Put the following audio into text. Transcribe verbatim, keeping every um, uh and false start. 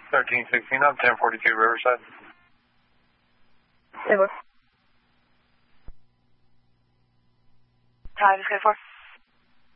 thirteen sixteen up, ten forty-two Riverside. Stable. Time is good for.